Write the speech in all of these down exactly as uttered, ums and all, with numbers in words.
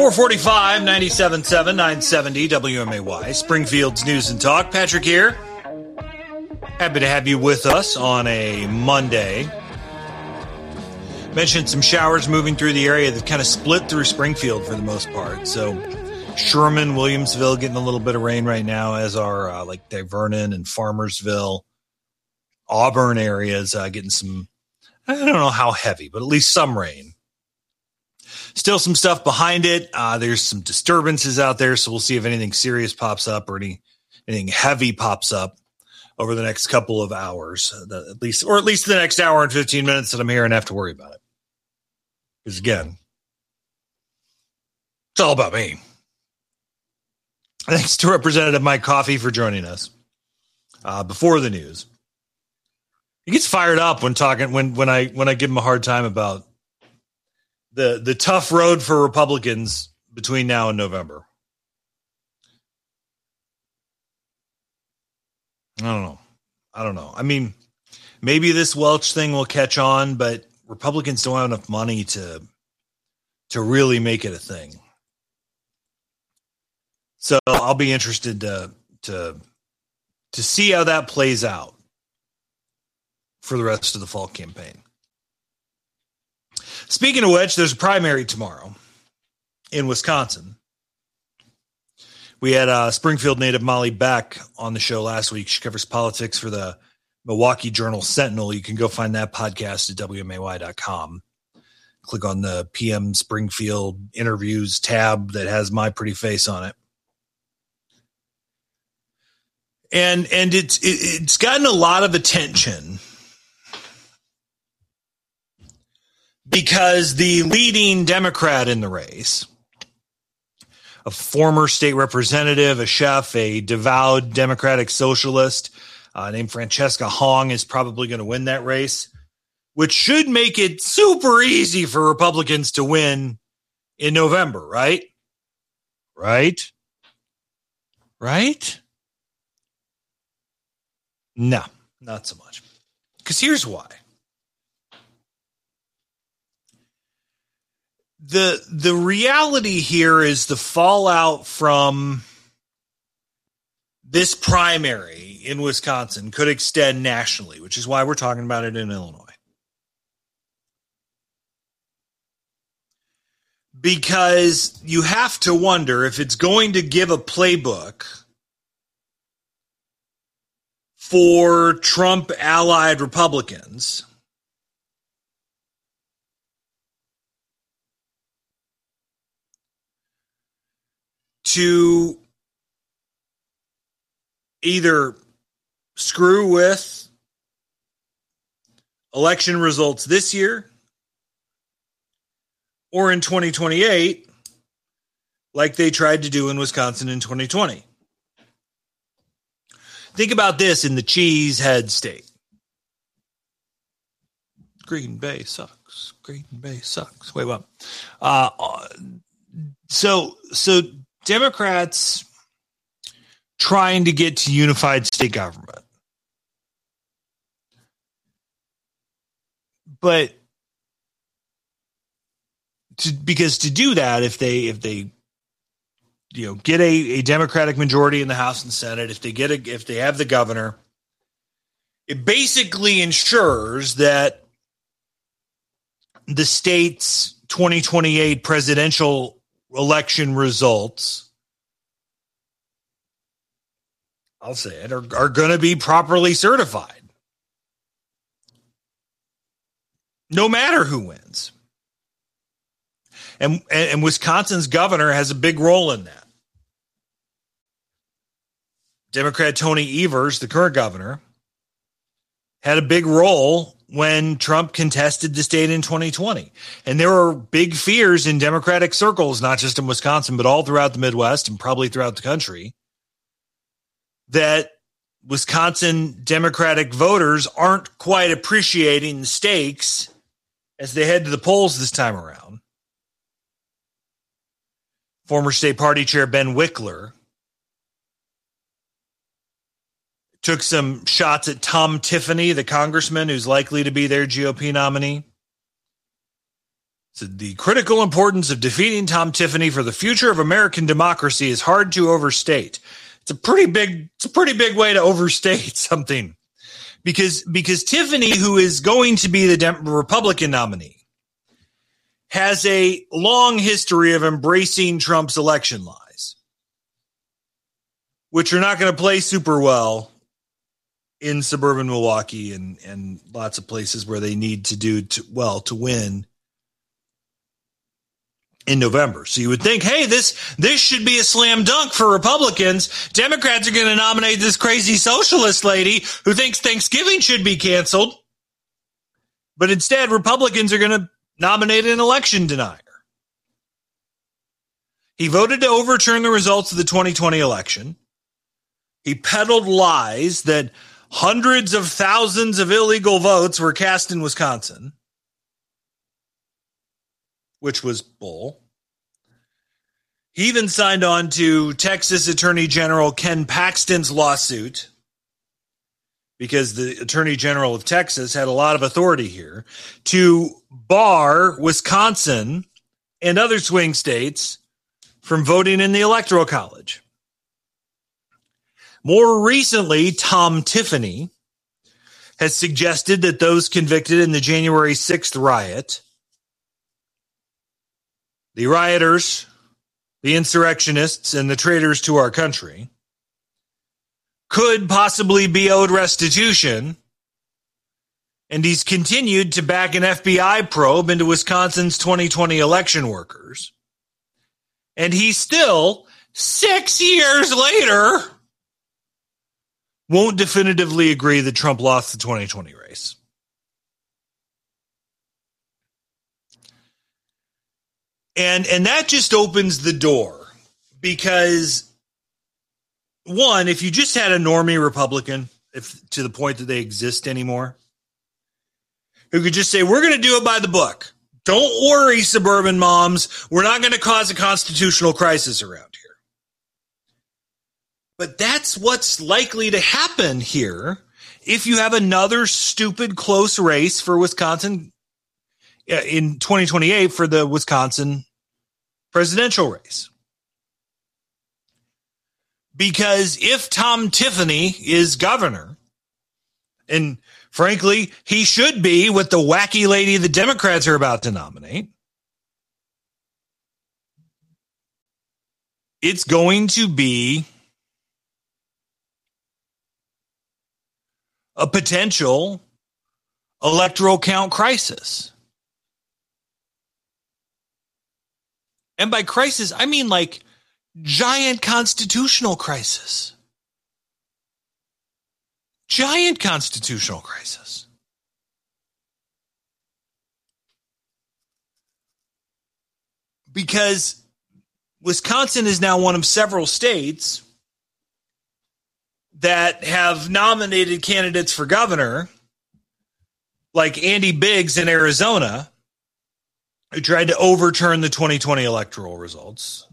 four forty-five, ninety-seven point seven, nine seventy W M A Y, Springfield's News and Talk. Patrick here. Happy to have you with us on a Monday. Mentioned some showers moving through the area that kind of split through Springfield for the most part. So Sherman, Williamsville getting a little bit of rain right now, as are uh, like Vernon and Farmersville. Auburn areas uh, getting some, I don't know how heavy, but at least some rain. Still some stuff behind it. Uh, there's some disturbances out there, so we'll see if anything serious pops up or any anything heavy pops up over the next couple of hours, uh, at least, or at least the next hour and fifteen minutes that I'm here and have to worry about it. Because again, it's all about me. Thanks to Representative Mike Coffey for joining us uh, before the news. He gets fired up when talking when when I when I give him a hard time about the the tough road for Republicans between now and November. I don't know. I don't know. I mean, maybe this Welch thing will catch on, but Republicans don't have enough money to to really make it a thing. So I'll be interested to to to see how that plays out for the rest of the fall campaign. Speaking of which, there's a primary tomorrow in Wisconsin. We had uh, Springfield native Molly Beck on the show last week. She covers politics for the Milwaukee Journal Sentinel. You can go find that podcast at W M A Y dot com. Click on the P M Springfield interviews tab that has my pretty face on it. And and it's it, it's gotten a lot of attention because the leading Democrat in the race, a former state representative, a chef, a devout Democratic socialist uh, named Francesca Hong, is probably going to win that race, which should make it super easy for Republicans to win in November, right? Right? Right? No, not so much. Because here's why. The the reality here is the fallout from this primary in Wisconsin could extend nationally, which is why we're talking about it in Illinois. Because you have to wonder if it's going to give a playbook for Trump-allied Republicans to either screw with election results this year or in twenty twenty-eight, like they tried to do in Wisconsin in twenty twenty. Think about this in the cheesehead state. Green Bay sucks. Green Bay sucks. Wait, what? Uh, so, so Democrats trying to get to unified state government. But to, because to do that, if they, if they, you know, get a, a Democratic majority in the House and Senate, if they get a, if they have the governor, it basically ensures that the state's twenty twenty-eight presidential election results, I'll say it, are, are going to be properly certified, no matter who wins. And, and Wisconsin's governor has a big role in that. Democrat Tony Evers, the current governor, had a big role when Trump contested the state in twenty twenty. And there are big fears in Democratic circles, not just in Wisconsin, but all throughout the Midwest and probably throughout the country, that Wisconsin Democratic voters aren't quite appreciating the stakes as they head to the polls this time around. Former state party chair Ben Wickler took some shots at Tom Tiffany, the congressman who's likely to be their G O P nominee. So the critical importance of defeating Tom Tiffany for the future of American democracy is hard to overstate. It's a pretty big, it's a pretty big way to overstate something, because because Tiffany, who is going to be the Dem- Republican nominee, has a long history of embracing Trump's election lies, which are not going to play super well in suburban Milwaukee and, and lots of places where they need to do to, well to win in November. So you would think, hey, this this should be a slam dunk for Republicans. Democrats are going to nominate this crazy socialist lady who thinks Thanksgiving should be canceled. But instead, Republicans are going to nominate an election denier. He voted to overturn the results of the twenty twenty election. He peddled lies that hundreds of thousands of illegal votes were cast in Wisconsin, which was bull. He even signed on to Texas Attorney General Ken Paxton's lawsuit, because the Attorney General of Texas had a lot of authority here, to bar Wisconsin and other swing states from voting in the Electoral College. More recently, Tom Tiffany has suggested that those convicted in the January sixth riot, the rioters, the insurrectionists, and the traitors to our country, could possibly be owed restitution. And he's continued to back an F B I probe into Wisconsin's twenty twenty election workers. And he still, six years later, won't definitively agree that Trump lost the twenty twenty race. And and that just opens the door, because, one, if you just had a normie Republican, if to the point that they exist anymore, who could just say, we're going to do it by the book. Don't worry, suburban moms. We're not going to cause a constitutional crisis around here. But that's what's likely to happen here if you have another stupid close race for Wisconsin in twenty twenty-eight for the Wisconsin presidential race. Because if Tom Tiffany is governor, and frankly, he should be with the wacky lady the Democrats are about to nominate, it's going to be a potential electoral count crisis. And by crisis, I mean like giant constitutional crisis. Giant constitutional crisis. Because Wisconsin is now one of several states that have nominated candidates for governor, like Andy Biggs in Arizona, who tried to overturn the twenty twenty electoral results.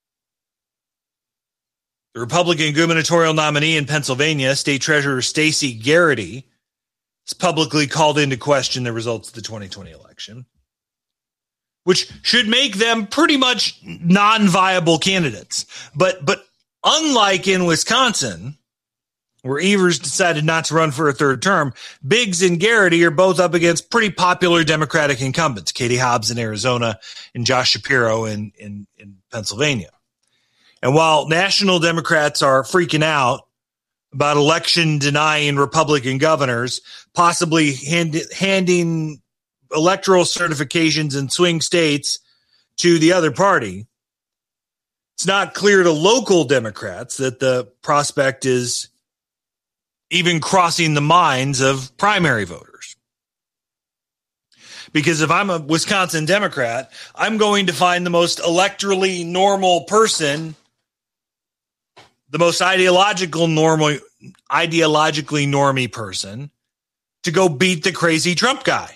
The Republican gubernatorial nominee in Pennsylvania, State Treasurer Stacey Garrity, has publicly called into question the results of the twenty twenty election, which should make them pretty much non-viable candidates. But but unlike in Wisconsin, where Evers decided not to run for a third term, Biggs and Garrity are both up against pretty popular Democratic incumbents, Katie Hobbs in Arizona and Josh Shapiro in, in, in Pennsylvania. And while national Democrats are freaking out about election denying Republican governors, possibly hand, handing electoral certifications in swing states to the other party, it's not clear to local Democrats that the prospect is even crossing the minds of primary voters. Because if I'm a Wisconsin Democrat, I'm going to find the most electorally normal person, the most ideological normal, ideologically normie person, to go beat the crazy Trump guy.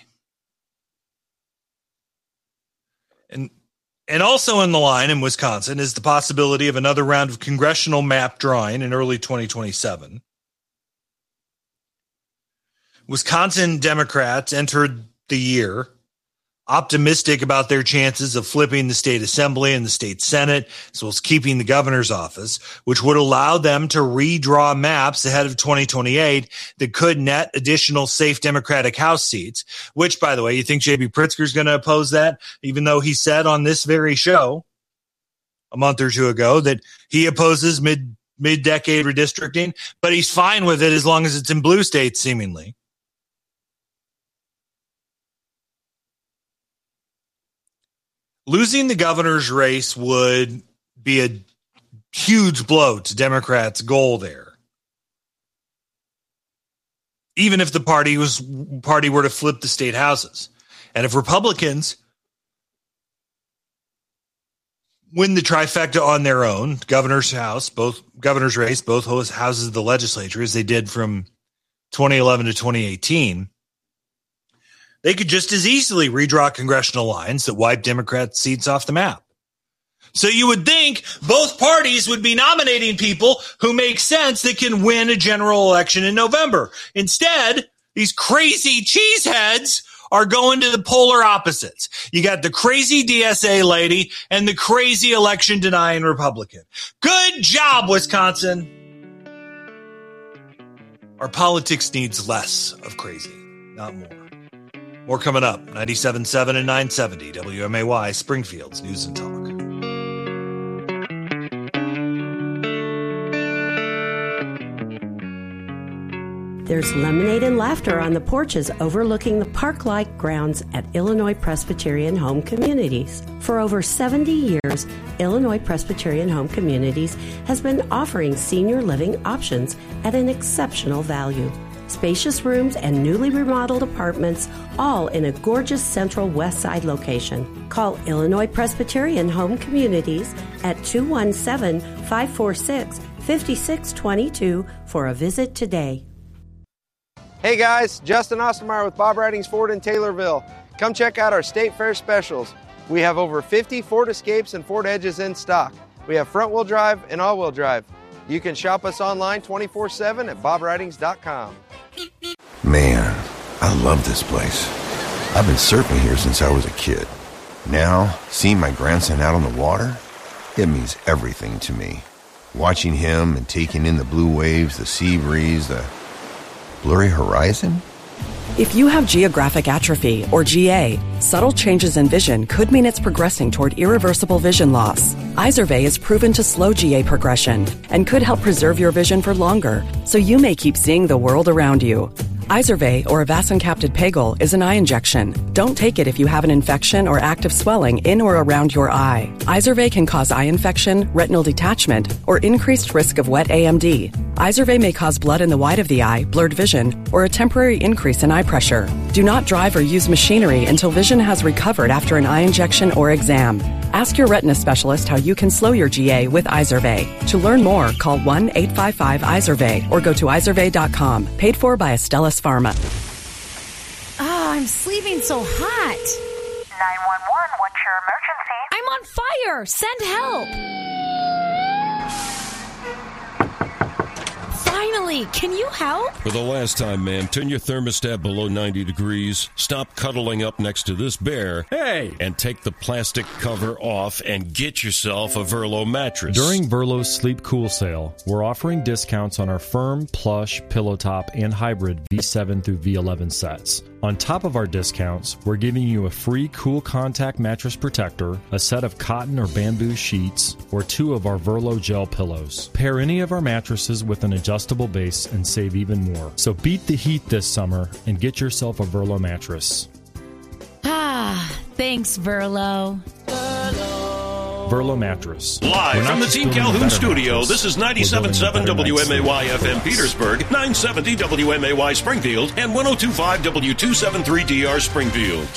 And and also in the line in Wisconsin is the possibility of another round of congressional map drawing in early twenty twenty-seven. Wisconsin Democrats entered the year optimistic about their chances of flipping the state assembly and the state senate, as well as keeping the governor's office, which would allow them to redraw maps ahead of twenty twenty-eight that could net additional safe Democratic House seats, which, by the way, you think J B Pritzker is going to oppose that, even though he said on this very show a month or two ago that he opposes mid, mid-decade redistricting, but he's fine with it as long as it's in blue states, seemingly. Losing the governor's race would be a huge blow to Democrats' goal there. Even if the party was party were to flip the state houses. And if Republicans win the trifecta on their own, governor's house, both governor's race, both houses of the legislature, as they did from twenty eleven to twenty eighteen, they could just as easily redraw congressional lines that wipe Democrat seats off the map. So you would think both parties would be nominating people who make sense that can win a general election in November. Instead, these crazy cheeseheads are going to the polar opposites. You got the crazy D S A lady and the crazy election denying Republican. Good job, Wisconsin. Our politics needs less of crazy, not more. More coming up. ninety-seven point seven and nine seventy W M A Y, Springfield's News and Talk. There's lemonade and laughter on the porches overlooking the park-like grounds at Illinois Presbyterian Home Communities. For over seventy years, Illinois Presbyterian Home Communities has been offering senior living options at an exceptional value. Spacious rooms and newly remodeled apartments, all in a gorgeous central west side location. Call Illinois Presbyterian Home Communities at two one seven, five four six, five six two two for a visit today. Hey guys, Justin Ostermeyer with Bob Ridings Ford in Taylorville. Come check out our State Fair specials. We have over fifty Ford Escapes and Ford Edges in stock. We have front-wheel drive and all-wheel drive. You can shop us online twenty-four seven at bob ridings dot com. Man, I love this place. I've been surfing here since I was a kid. Now, seeing my grandson out on the water, it means everything to me. Watching him and taking in the blue waves, the sea breeze, the blurry horizon. If you have geographic atrophy, or G A, subtle changes in vision could mean it's progressing toward irreversible vision loss. Izervay is proven to slow G A progression and could help preserve your vision for longer, so you may keep seeing the world around you. Izervay, or avacincaptad pegol, is an eye injection. Don't take it if you have an infection or active swelling in or around your eye. Izervay can cause eye infection, retinal detachment, or increased risk of wet A M D. Izervay may cause blood in the white of the eye, blurred vision, or a temporary increase in eye pressure. Do not drive or use machinery until vision has recovered after an eye injection or exam. Ask your retina specialist how you can slow your G A with Izervay. To learn more, call one eight five five Izervay or go to izervay dot com. Paid for by Astellas Pharma. Ah, I'm sleeping so hot. nine one one, what's your emergency? I'm on fire. Send help. Finally, can you help? For the last time, ma'am, turn your thermostat below ninety degrees, stop cuddling up next to this bear, hey, and take the plastic cover off and get yourself a Verlo mattress. During Verlo's Sleep Cool sale, we're offering discounts on our firm, plush, pillow top, and hybrid V seven through V eleven sets. On top of our discounts, we're giving you a free Cool Contact mattress protector, a set of cotton or bamboo sheets, or two of our Verlo gel pillows. Pair any of our mattresses with an adjustable base and save even more. So beat the heat this summer and get yourself a Verlo mattress. Ah, thanks, Verlo. Verlo mattress. Live from the Team Calhoun studio, mattress. This is ninety-seven point seven W M A Y F M Petersburg, nine seventy W M A Y Springfield, and one oh two point five W two seventy-three D R Springfield.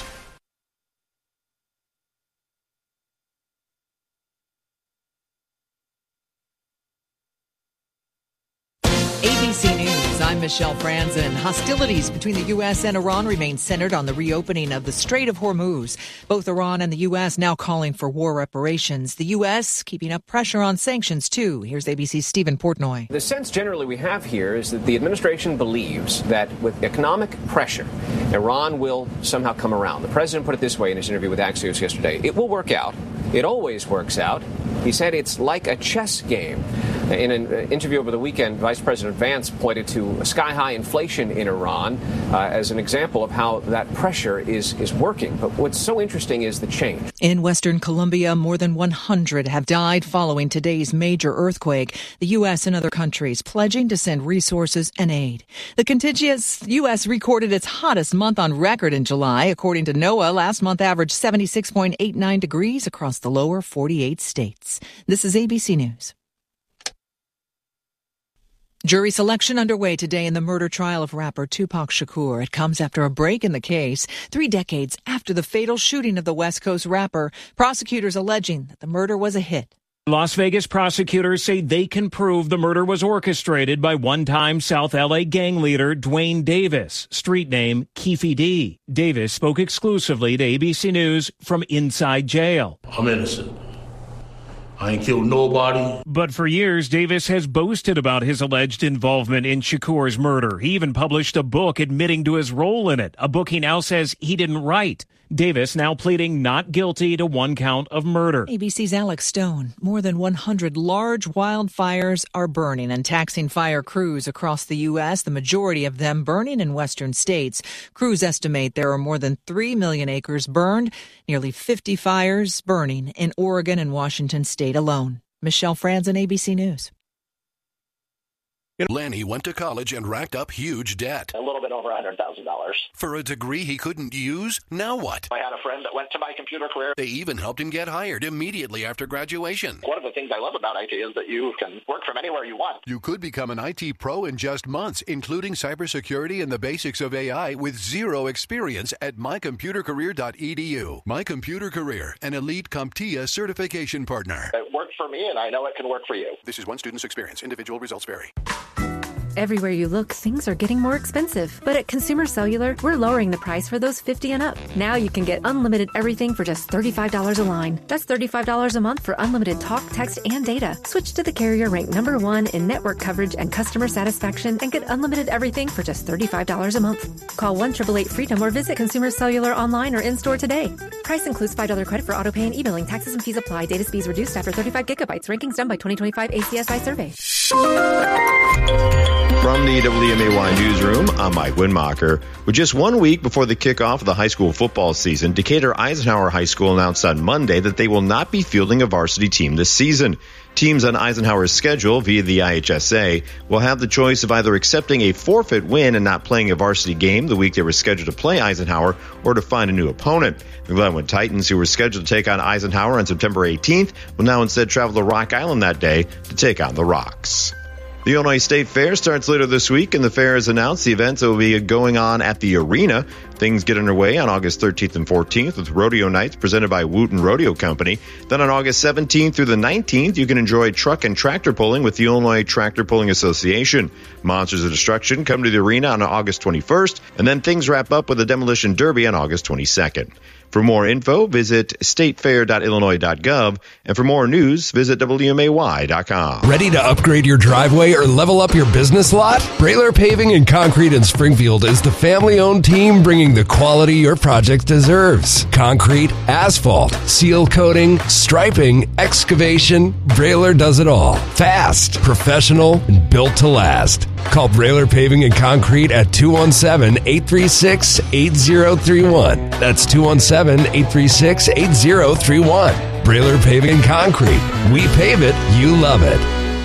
A B C News, I'm Michelle Franzen. Hostilities between the U S and Iran remain centered on the reopening of the Strait of Hormuz. Both Iran and the U S now calling for war reparations. The U S keeping up pressure on sanctions, too. Here's A B C's Stephen Portnoy. The sense generally we have here is that the administration believes that with economic pressure Iran will somehow come around. The president put it this way in his interview with Axios yesterday. It will work out. It always works out. He said it's like a chess game. In an interview over the weekend, Vice President Vance pointed to sky-high inflation in Iran uh, as an example of how that pressure is, is working. But what's so interesting is the change. In Western Colombia, more than one hundred have died following today's major earthquake. The U S and other countries pledging to send resources and aid. The contiguous U S recorded its hottest month on record in July. According to NOAA, last month averaged seventy-six point eight nine degrees across the lower forty-eight states. This is A B C News. Jury selection underway today in the murder trial of rapper Tupac Shakur. It comes after a break in the case, three decades after the fatal shooting of the West Coast rapper. Prosecutors alleging that the murder was a hit. Las Vegas prosecutors say they can prove the murder was orchestrated by one-time South L A gang leader Dwayne Davis, street name Keefe D. Davis spoke exclusively to A B C News from inside jail. I'm innocent. I ain't killed nobody. But for years, Davis has boasted about his alleged involvement in Shakur's murder. He even published a book admitting to his role in it, a book he now says he didn't write. Davis now pleading not guilty to one count of murder. A B C's Alex Stone. More than one hundred large wildfires are burning and taxing fire crews across the U S, the majority of them burning in western states. Crews estimate there are more than three million acres burned, nearly fifty fires burning in Oregon and Washington state alone. Michelle Franzen, A B C News. Lenny went to college and racked up huge debt. A little bit over one hundred thousand dollars. For a degree he couldn't use? Now what? I had a friend that went to my computer career. They even helped him get hired immediately after graduation. One of the things I love about I T is that you can work from anywhere you want. You could become an I T pro in just months, including cybersecurity and the basics of A I with zero experience at my computer career dot e d u. My Computer Career, an elite CompTIA certification partner. It worked for me, and I know it can work for you. This is one student's experience. Individual results vary. Everywhere you look, things are getting more expensive. But at Consumer Cellular, we're lowering the price for those fifty and up. Now you can get unlimited everything for just thirty-five dollars a line. That's thirty-five dollars a month for unlimited talk, text, and data. Switch to the carrier ranked number one in network coverage and customer satisfaction and get unlimited everything for just thirty-five dollars a month. Call one eight eight eight FREEDOM or visit Consumer Cellular online or in-store today. Price includes five dollars credit for auto pay and e-billing. Taxes and fees apply. Data speeds reduced after thirty-five gigabytes. Rankings done by twenty twenty-five A C S I survey. From the W M A Y newsroom, I'm Mike Winmacher. With just one week before the kickoff of the high school football season, Decatur Eisenhower High School announced on Monday that they will not be fielding a varsity team this season. Teams on Eisenhower's schedule via the I H S A will have the choice of either accepting a forfeit win and not playing a varsity game the week they were scheduled to play Eisenhower or to find a new opponent. The Glenwood Titans, who were scheduled to take on Eisenhower on September eighteenth, will now instead travel to Rock Island that day to take on the Rocks. The Illinois State Fair starts later this week, and the fair has announced the events that will be going on at the arena. Things get underway on August thirteenth and fourteenth with rodeo nights presented by Wooten Rodeo Company. Then on August seventeenth through the nineteenth, you can enjoy truck and tractor pulling with the Illinois Tractor Pulling Association. Monsters of Destruction come to the arena on August twenty-first, and then things wrap up with a demolition derby on August twenty-second. For more info, visit state fair dot illinois dot gov, and for more news, visit W M A Y dot com. Ready to upgrade your driveway or level up your business lot? Brailer Paving and Concrete in Springfield is the family-owned team bringing the quality your project deserves. Concrete, asphalt, seal coating, striping, excavation, Brailer does it all. Fast, professional, and built to last. Call Brailer Paving and Concrete at two one seven, eight three six, eight zero three one. That's two one seven, eight three six, eight zero three one. Brailer Paving and Concrete. We pave it, you love it.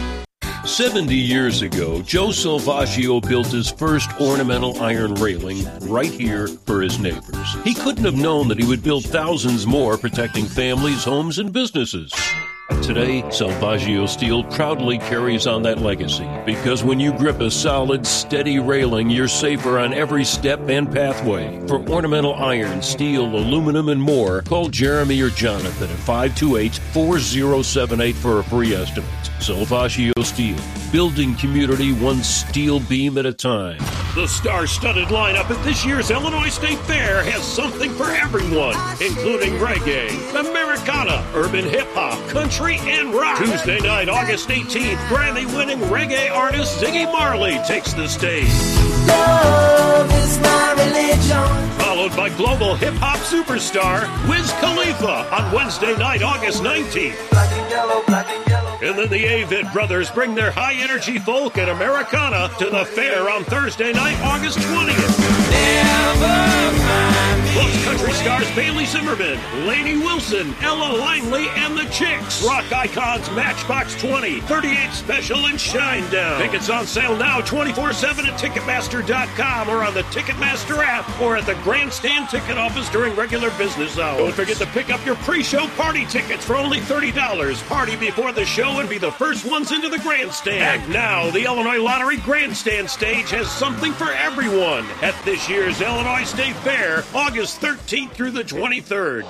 seventy years ago, Joe Salvaggio built his first ornamental iron railing right here for his neighbors. He couldn't have known that he would build thousands more, protecting families, homes, and businesses. Today, Salvaggio Steel proudly carries on that legacy, because when you grip a solid, steady railing, you're safer on every step and pathway. For ornamental iron, steel, aluminum, and more, call Jeremy or Jonathan at five two eight, four zero seven eight for a free estimate. Salvaggio Steel, building community one steel beam at a time. The star-studded lineup at this year's Illinois State Fair has something for everyone, including reggae, Americana, urban hip-hop, country, and rock. Tuesday night, August eighteenth, Grammy-winning reggae artist Ziggy Marley takes the stage. Love is my religion. Followed by global hip-hop superstar Wiz Khalifa on Wednesday night, August nineteenth. Black and yellow, black and yellow. And then the Avett Brothers bring their high-energy folk and Americana to the fair on Thursday night, August twentieth. Never mind me. Plus country stars Bailey Zimmerman, Lainey Wilson, Ella Langley, and the Chicks. Rock icons Matchbox twenty, thirty-eight Special, and Shinedown. Tickets on sale now twenty-four seven at Ticketmaster dot com or on the Ticketmaster app or at the Grandstand ticket office during regular business hours. Don't forget to pick up your pre-show party tickets for only thirty dollars. Party before the show and be the first ones into the Grandstand. And now, the Illinois Lottery Grandstand stage has something for everyone at this year's Illinois State Fair, August thirteenth through the twenty-third.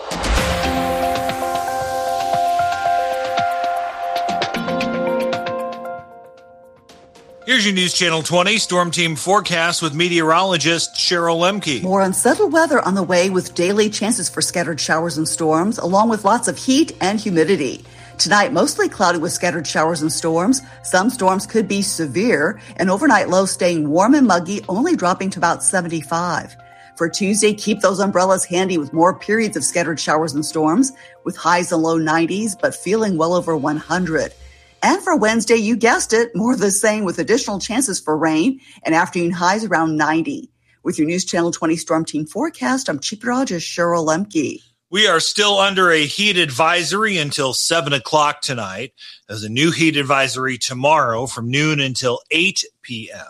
Here's your News Channel twenty Storm Team forecast with meteorologist Cheryl Lemke. More unsettled weather on the way with daily chances for scattered showers and storms, along with lots of heat and humidity. Tonight, mostly cloudy with scattered showers and storms. Some storms could be severe, and overnight lows staying warm and muggy, only dropping to about seventy-five. For Tuesday, keep those umbrellas handy with more periods of scattered showers and storms, with highs in low nineties, but feeling well over one hundred. And for Wednesday, you guessed it, more of the same with additional chances for rain and afternoon highs around ninety. With your News Channel twenty Storm Team forecast, I'm Chief Meteorologist Cheryl Lemke. We are still under a heat advisory until seven o'clock tonight. There's a new heat advisory tomorrow from noon until eight p.m.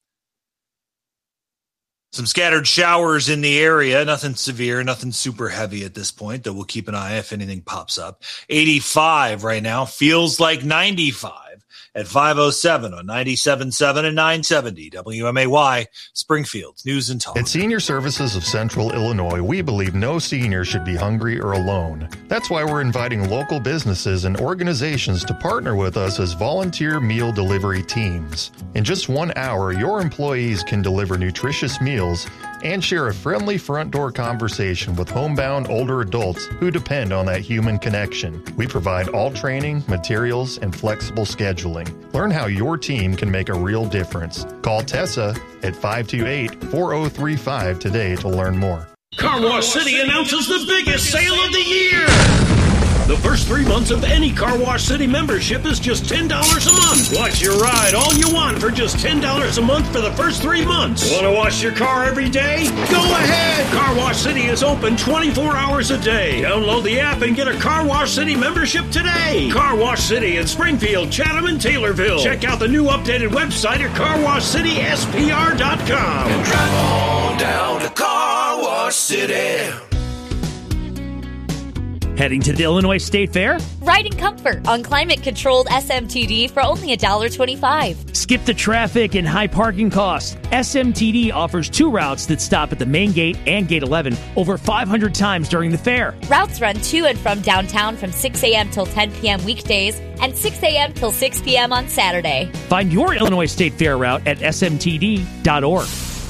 Some scattered showers in the area, nothing severe, nothing super heavy at this point, though we'll keep an eye if anything pops up. eighty-five right now, feels like ninety-five at five oh seven on ninety-seven point seven and nine seventy W M A Y, Springfield's News and Talk. At Senior Services of Central Illinois, we believe no senior should be hungry or alone. That's why we're inviting local businesses and organizations to partner with us as volunteer meal delivery teams. In just one hour, your employees can deliver nutritious meals and share a friendly front door conversation with homebound older adults who depend on that human connection. We provide all training, materials, and flexible scheduling. Learn how your team can make a real difference. Call Tessa at five two eight, four oh three five today to learn more. Car Wash City announces the biggest sale of the year. The first three months of any Car Wash City membership is just ten dollars a month. Watch your ride all you want for just ten dollars a month for the first three months. Want to wash your car every day? Go ahead! Car Wash City is open twenty-four hours a day. Download the app and get a Car Wash City membership today. Car Wash City in Springfield, Chatham, and Taylorville. Check out the new updated website at car wash city s p r dot com. And drive on down to Car Wash City. Heading to the Illinois State Fair? Ride in comfort on climate-controlled S M T D for only one dollar and twenty-five cents. Skip the traffic and high parking costs. S M T D offers two routes that stop at the main gate and gate eleven over five hundred times during the fair. Routes run to and from downtown from six a.m. till ten p.m. weekdays and six a.m. till six p.m. on Saturday. Find your Illinois State Fair route at s m t d dot org.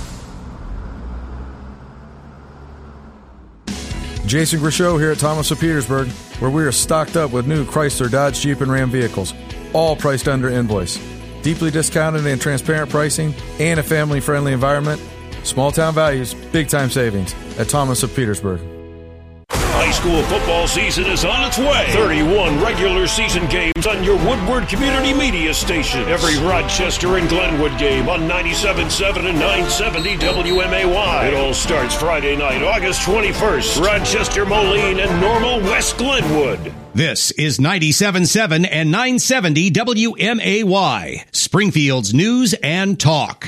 Jason Grishow here at Thomas of Petersburg, where we are stocked up with new Chrysler, Dodge, Jeep, and Ram vehicles, all priced under invoice. Deeply discounted and transparent pricing and a family-friendly environment. Small-town values, big-time savings at Thomas of Petersburg. High school football season is on its way. thirty-one regular season games on your Woodward Community Media station. Every Rochester and Glenwood game on ninety-seven point seven and nine seventy W M A Y. It all starts Friday night, August twenty-first. Rochester, Moline, and Normal West Glenwood. This is ninety-seven point seven and nine seventy W M A Y, Springfield's News and Talk.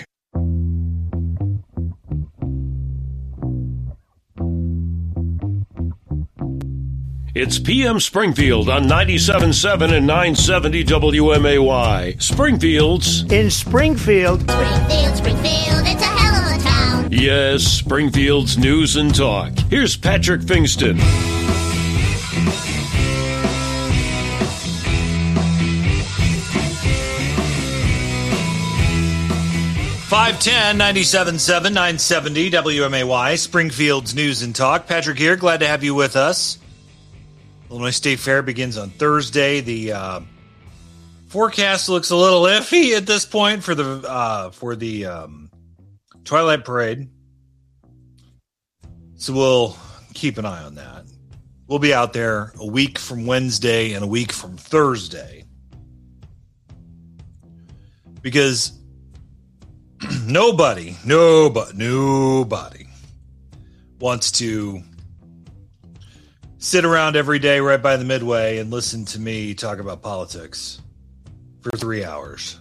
It's P M Springfield on ninety-seven point seven and nine seventy W M A Y. Springfield's in Springfield. Springfield, Springfield, it's a hell of a town. Yes, Springfield's News and Talk. Here's Patrick Fingston. five ten, ninety-seven point seven, nine seventy W M A Y, Springfield's News and Talk. Patrick here, glad to have you with us. Illinois State Fair begins on Thursday. The uh, forecast looks a little iffy at this point for the uh, for the um, Twilight Parade. So we'll keep an eye on that. We'll be out there a week from Wednesday and a week from Thursday. Because nobody, nobody, nobody wants to sit around every day right by the Midway and listen to me talk about politics for three hours.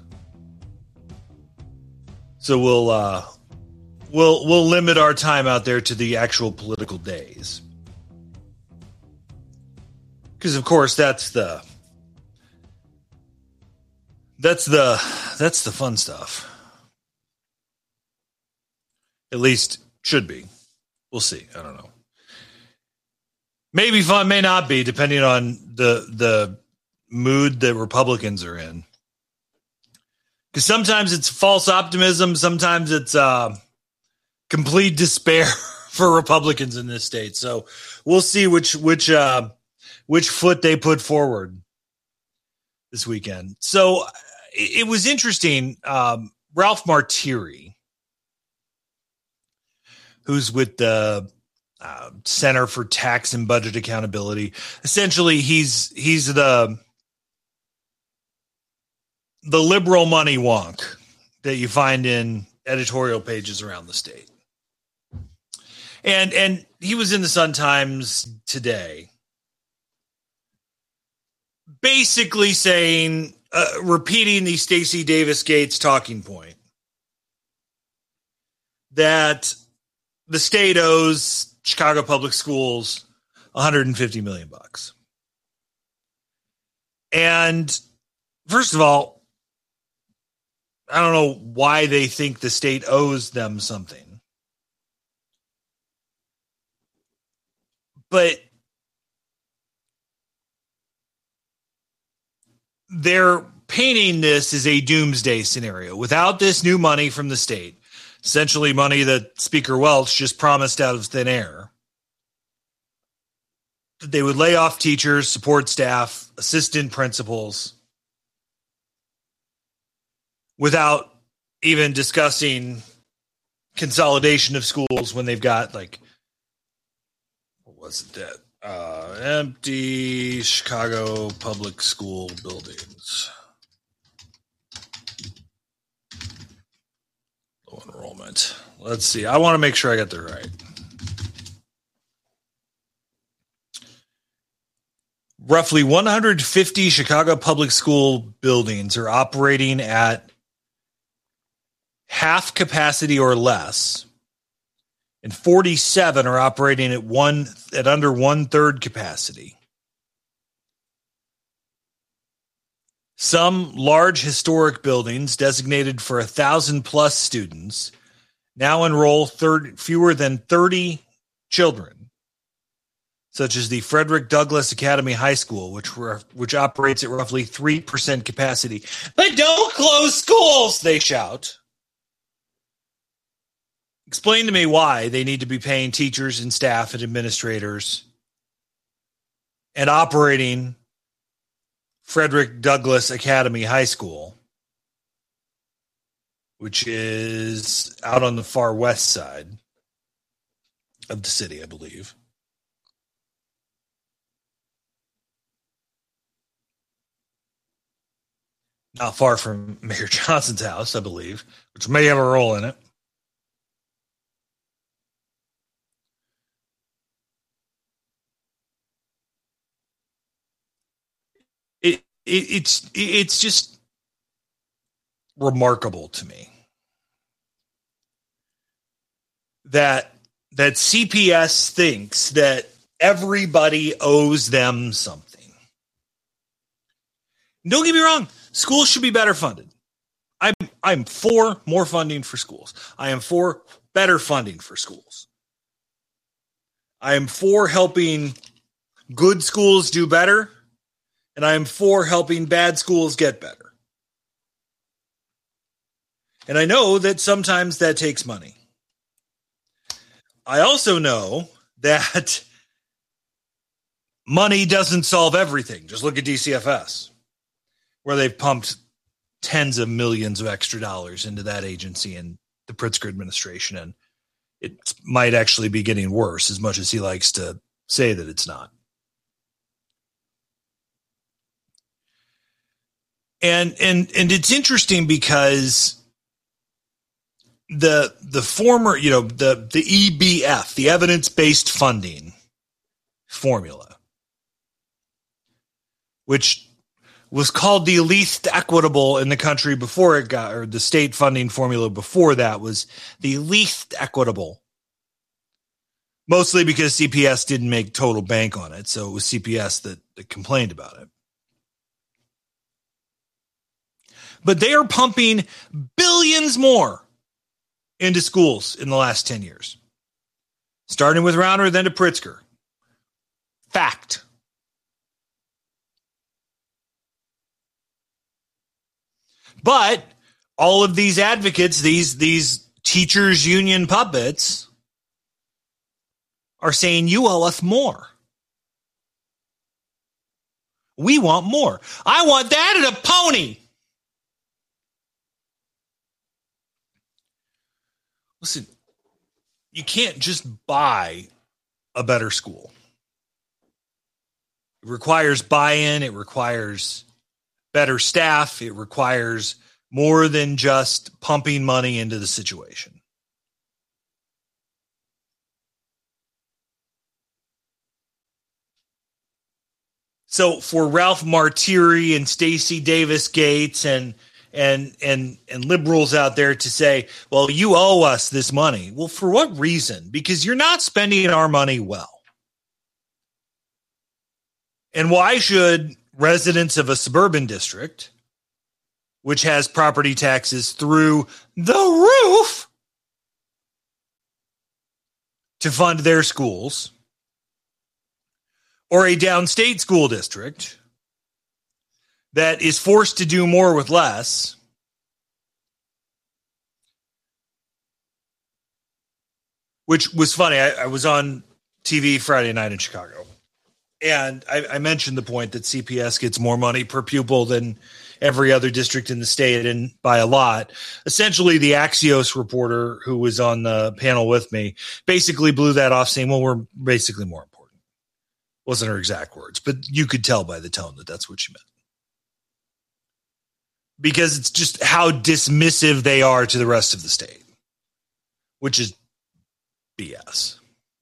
So we'll uh, we'll we'll limit our time out there to the actual political days, because of course that's the that's the that's the fun stuff. At least should be. We'll see. I don't know. Maybe fun, may not be, depending on the the mood that Republicans are in. Because sometimes it's false optimism, sometimes it's uh, complete despair for Republicans in this state. So we'll see which which uh, which foot they put forward this weekend. So it, it was interesting. Um, Ralph Martiri, who's with the uh, Center for Tax and Budget Accountability, essentially he's he's the the liberal money wonk that you find in editorial pages around the state. And and he was in the Sun-Times today, basically saying, uh, repeating the Stacey Davis Gates talking point, that the state owes Chicago Public Schools one hundred fifty million bucks. And first of all, I don't know why they think the state owes them something. But they're painting this as a doomsday scenario. Without this new money from the state, essentially money that Speaker Welch just promised out of thin air, that they would lay off teachers, support staff, assistant principals, without even discussing consolidation of schools when they've got, like, what was it that? Uh, empty Chicago public school buildings. Low enrollment. Let's see. I want to make sure I got that right. Roughly one hundred fifty Chicago public school buildings are operating at half capacity or less, and forty-seven are operating at one at under one third capacity. Some large historic buildings designated for a thousand plus students now enroll thirty, fewer than thirty children, such as the Frederick Douglass Academy High School, which which operates at roughly three percent capacity. But don't close schools, they shout. Explain to me why they need to be paying teachers and staff and administrators and operating Frederick Douglass Academy High School, which is out on the far west side of the city, I believe. Not far from Mayor Johnson's house, I believe, which may have a role in it. It, it it's it's just remarkable to me that that C P S thinks that everybody owes them something. Don't get me wrong. Schools should be better funded. I'm I'm for more funding for schools. I am for better funding for schools. I am for helping good schools do better, and I am for helping bad schools get better. And I know that sometimes that takes money. I also know that money doesn't solve everything. Just look at D C F S, where they've pumped tens of millions of extra dollars into that agency, and the Pritzker administration, and it might actually be getting worse, as much as he likes to say that it's not. And and and it's interesting because the the former, you know, the the E B F, the evidence-based funding formula, which was called the least equitable in the country before it got, or the state funding formula before that was the least equitable, mostly because C P S didn't make total bank on it. So it was C P S that, that complained about it. But they are pumping billions more into schools in the last ten years, starting with Rauner, then to Pritzker. Fact. But all of these advocates, these, these teachers union puppets, are saying you owe us more. We want more. I want that and a pony. Listen, you can't just buy a better school. It requires buy-in. It requires better staff. It requires more than just pumping money into the situation. So for Ralph Martiri and Stacey Davis Gates and and and and liberals out there to say, well, you owe us this money. Well, for what reason? Because you're not spending our money well. And why should residents of a suburban district, which has property taxes through the roof to fund their schools, or a downstate school district that is forced to do more with less, which was funny. I, I was on T V Friday night in Chicago, and I, I mentioned the point that C P S gets more money per pupil than every other district in the state, and by a lot. Essentially, the Axios reporter who was on the panel with me basically blew that off, saying, well, we're basically more important. Wasn't her exact words, but you could tell by the tone that that's what she meant. Because it's just how dismissive they are to the rest of the state, which is B S.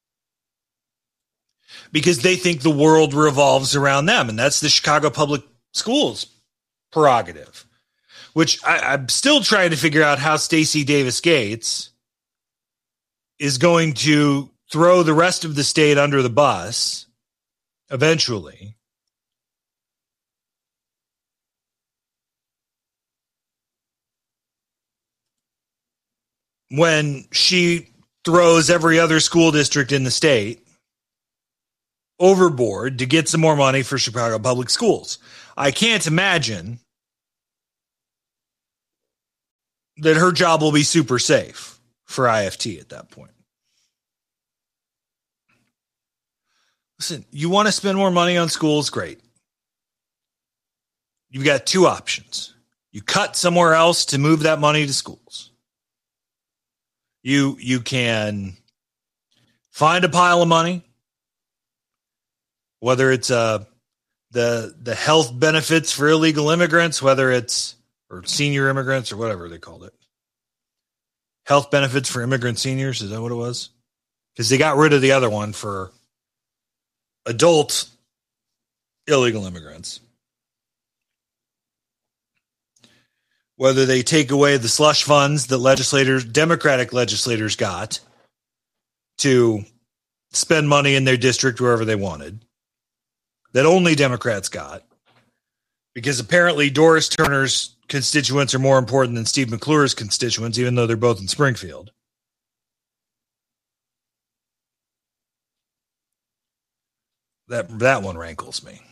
Because they think the world revolves around them, and that's the Chicago Public Schools prerogative, which I, I'm still trying to figure out how Stacey Davis Gates is going to throw the rest of the state under the bus eventually. When she throws every other school district in the state overboard to get some more money for Chicago Public Schools. I can't imagine that her job will be super safe for I F T at that point. Listen, you want to spend more money on schools? Great. You've got two options. You cut somewhere else to move that money to schools. You you can find a pile of money, whether it's uh, the the health benefits for illegal immigrants, whether it's or senior immigrants or whatever they called it. Health benefits for immigrant seniors, is that what it was? Because they got rid of the other one for adult illegal immigrants. Whether they take away the slush funds that legislators, Democratic legislators got to spend money in their district wherever they wanted, that only Democrats got, because apparently Doris Turner's constituents are more important than Steve McClure's constituents, even though they're both in Springfield. That, that one rankles me.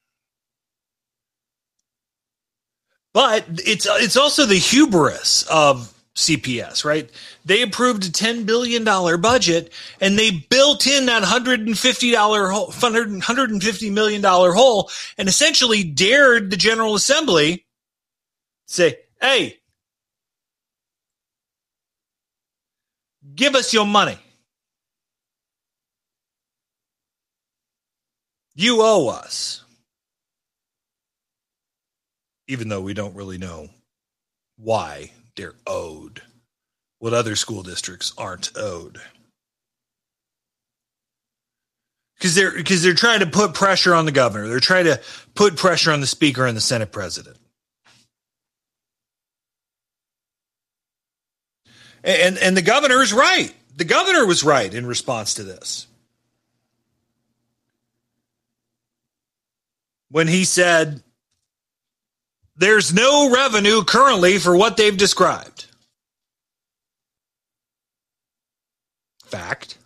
But it's it's also the hubris of C P S, right? They approved a ten billion dollars budget, and they built in that one hundred fifty million dollars hole and essentially dared the General Assembly to say, hey, Give us your money. You owe us. Even though we don't really know why they're owed what other school districts aren't owed. Because they're, because they're trying to put pressure on the governor. They're trying to put pressure on the speaker and the Senate president. And, and the governor is right. The governor was right in response to this. When he said, there's no revenue currently for what they've described. Fact.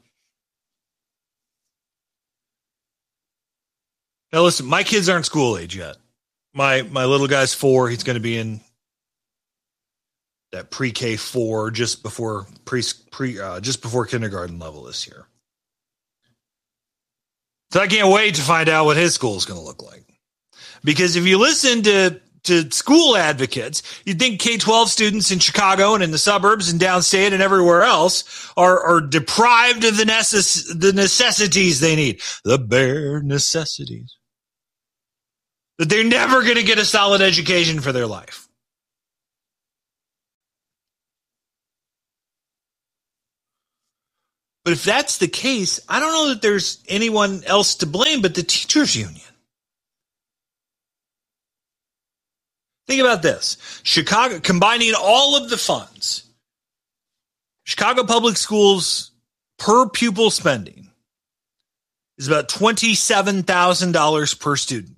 Now listen, my kids aren't school age yet. My my little guy's four. He's going to be in that pre-K four just before pre pre uh, just before kindergarten level this year. So I can't wait to find out what his school is going to look like. Because if you listen to to school advocates, you'd think K twelve students in Chicago and in the suburbs and downstate and everywhere else are, are deprived of the, necess- the necessities they need. The bare necessities. That they're never going to get a solid education for their life. But if that's the case, I don't know that there's anyone else to blame but the teachers union. Think about this. Chicago, combining all of the funds, Chicago Public Schools per pupil spending is about twenty-seven thousand dollars per student.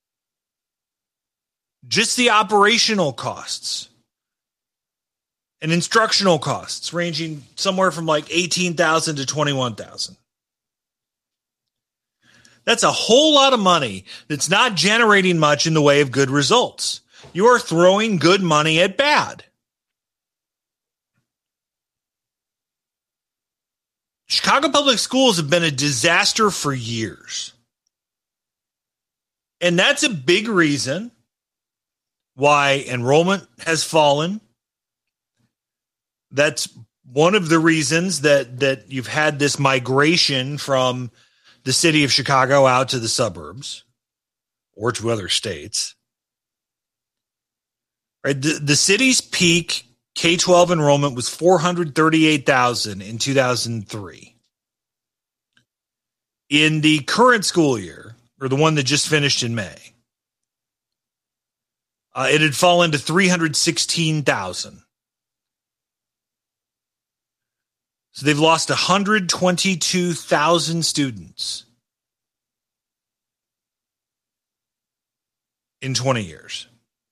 Just the operational costs and instructional costs ranging somewhere from like eighteen thousand dollars to twenty-one thousand dollars. That's a whole lot of money that's not generating much in the way of good results. You are throwing good money at bad. Chicago Public Schools have been a disaster for years. And that's a big reason why enrollment has fallen. That's one of the reasons that, that you've had this migration from the city of Chicago out to the suburbs or to other states. Right, the, the city's peak K twelve enrollment was four hundred thirty-eight thousand in two thousand three. In the current school year, or the one that just finished in May, uh, it had fallen to three hundred sixteen thousand. So they've lost one hundred twenty-two thousand students in twenty years.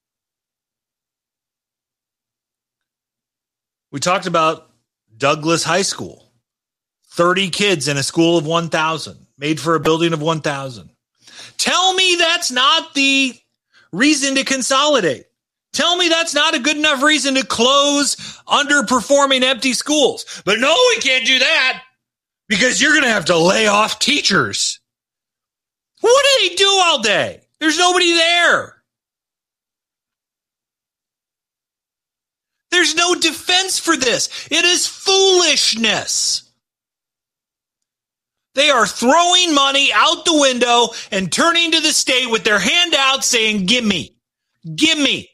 We talked about Douglas High School, thirty kids in a school of one thousand, made for a building of one thousand. Tell me that's not the reason to consolidate. Tell me that's not a good enough reason to close underperforming empty schools. But no, we can't do that because you're going to have to lay off teachers. What do they do all day? There's nobody there. There's no defense for this. It is foolishness. They are throwing money out the window and turning to the state with their hand out saying, give me, give me.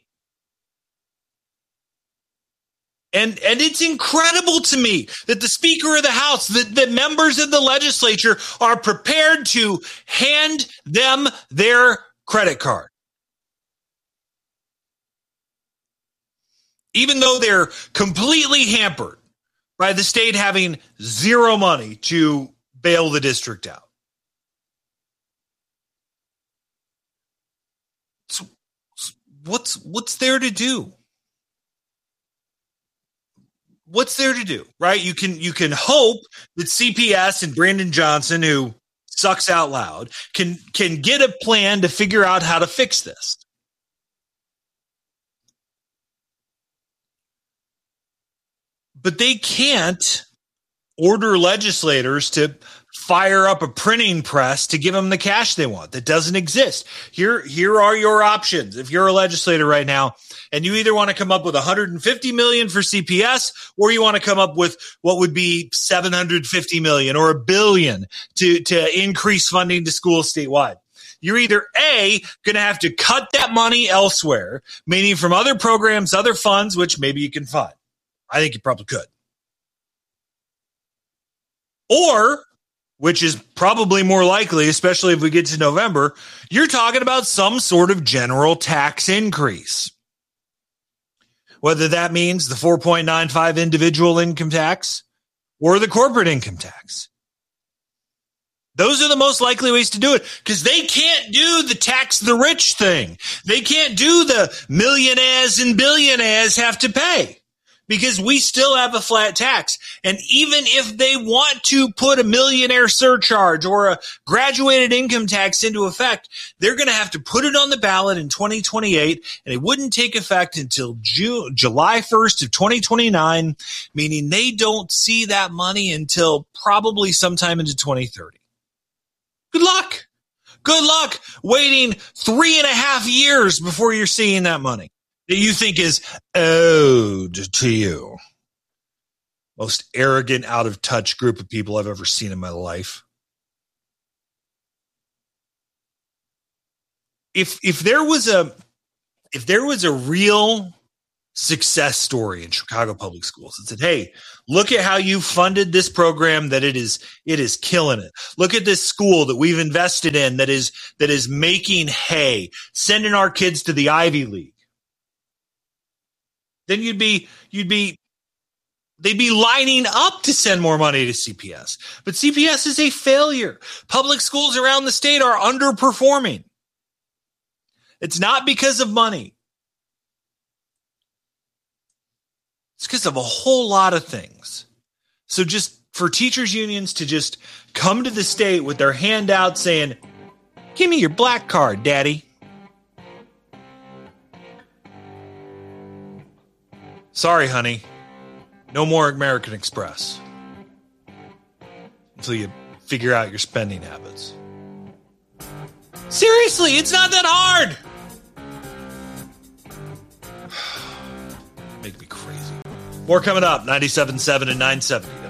And, and it's incredible to me that the Speaker of the House, that the members of the legislature are prepared to hand them their credit card. Even though they're completely hampered by the state having zero money to bail the district out. So what's what's there to do? What's there to do, right? You can you can hope that C P S and Brandon Johnson, who sucks out loud, can can get a plan to figure out how to fix this. But they can't order legislators to fire up a printing press to give them the cash they want. That doesn't exist. Here, here are your options. If you're a legislator right now and you either want to come up with one hundred fifty million dollars for C P S or you want to come up with what would be seven hundred fifty million dollars or a billion to, to increase funding to schools statewide. You're either A, going to have to cut that money elsewhere, meaning from other programs, other funds, which maybe you can find. I think you probably could. Or, which is probably more likely, especially if we get to November, you're talking about some sort of general tax increase. Whether that means the four point nine five individual income tax or the corporate income tax. Those are the most likely ways to do it because they can't do the tax the rich thing. They can't do the millionaires and billionaires have to pay because we still have a flat tax. And even if they want to put a millionaire surcharge or a graduated income tax into effect, they're going to have to put it on the ballot in twenty twenty-eight, and it wouldn't take effect until June, July first of twenty twenty-nine, meaning they don't see that money until probably sometime into twenty thirty. Good luck. Good luck waiting three and a half years before you're seeing that money that you think is owed to you. Most arrogant, out of touch group of people I've ever seen in my life. If if there was a if there was a real success story in Chicago Public Schools, it said, hey, look at how you funded this program that it is it is killing it. Look at this school that we've invested in that is that is making hay, sending our kids to the Ivy League. Then you'd be you'd be they'd be lining up to send more money to C P S. But C P S is a failure. Public schools around the state are underperforming. It's not because of money. It's because of a whole lot of things. So just for teachers unions to just come to the state with their hand out saying, give me your black card, daddy. Sorry, honey. No more American Express. Until you figure out your spending habits. Seriously, it's not that hard. Make me crazy. More coming up, ninety-seven point seven and nine seventy.